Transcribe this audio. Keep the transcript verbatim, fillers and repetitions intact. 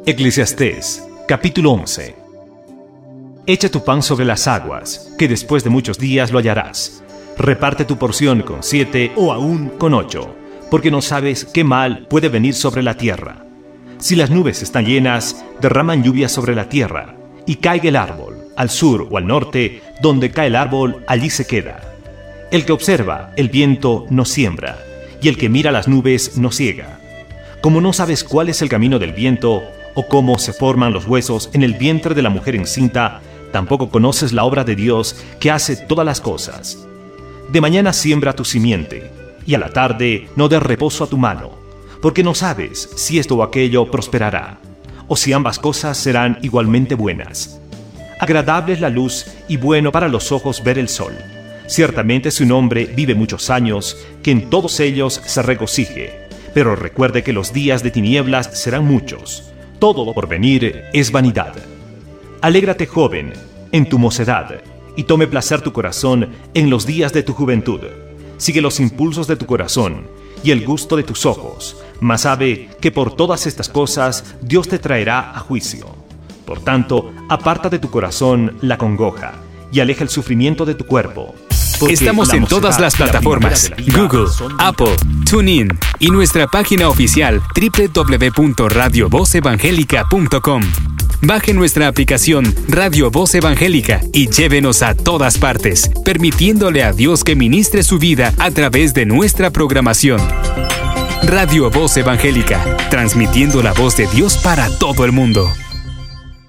Eclesiastés, capítulo once. Echa tu pan sobre las aguas, que después de muchos días lo hallarás. Reparte tu porción con siete o aún con ocho, porque no sabes qué mal puede venir sobre la tierra. Si las nubes están llenas, derraman lluvia sobre la tierra, y caiga el árbol, al sur o al norte, donde cae el árbol, allí se queda. El que observa el viento no siembra, y el que mira las nubes no ciega. Como no sabes cuál es el camino del viento, o cómo se forman los huesos en el vientre de la mujer encinta, tampoco conoces la obra de Dios que hace todas las cosas. De mañana siembra tu simiente, y a la tarde no dé reposo a tu mano, porque no sabes si esto o aquello prosperará, o si ambas cosas serán igualmente buenas. Agradable es la luz y bueno para los ojos ver el sol. Ciertamente si un hombre vive muchos años, que en todos ellos se regocije, pero recuerde que los días de tinieblas serán muchos. Todo lo por venir es vanidad. Alégrate, joven, en tu mocedad, y tome placer tu corazón en los días de tu juventud. Sigue los impulsos de tu corazón y el gusto de tus ojos, mas sabe que por todas estas cosas Dios te traerá a juicio. Por tanto, aparta de tu corazón la congoja y aleja el sufrimiento de tu cuerpo. Estamos en todas las plataformas: Google, Apple, TuneIn y nuestra página oficial doble u doble u doble u punto radio voz evangélica punto com. Baje nuestra aplicación Radio Voz Evangélica y llévenos a todas partes, permitiéndole a Dios que ministre su vida a través de nuestra programación. Radio Voz Evangélica, transmitiendo la voz de Dios para todo el mundo.